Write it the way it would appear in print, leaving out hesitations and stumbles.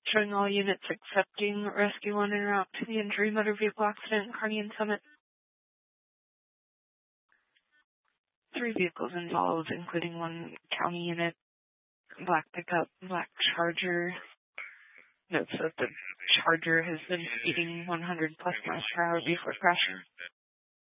Showing all units accepting rescue on en route to the injury motor vehicle accident, Carnegie Summit. 3 vehicles involved, including 1 county unit, black pickup, black Charger. Notes that the Charger has been speeding 100 plus miles per hour before crashing.